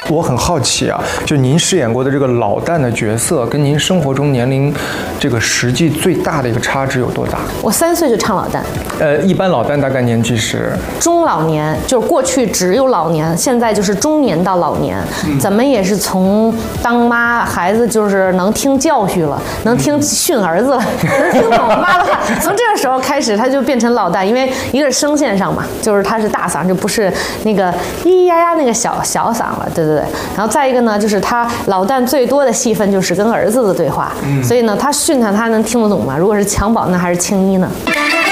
我很好奇啊，就您饰演过的这个老旦的角色，跟您生活中年龄这个实际最大的一个差值有多大？ 我3岁就唱老旦。 一般老旦大概年纪是中老年，就是过去只有老年，现在就是中年到老年。怎么也是从当妈，孩子就是能听教训了，能听训儿子了，能听懂妈的话。从这个时候开始，他就变成老旦，因为一个是声线上嘛，就是他是大嗓，就不是那个咿咿呀呀那个小嗓了，对对对。然后再一个呢，就是他老旦最多的戏份就是跟儿子的对话，所以呢，他训他能听得懂吗？如果是襁褓，那还是青衣呢。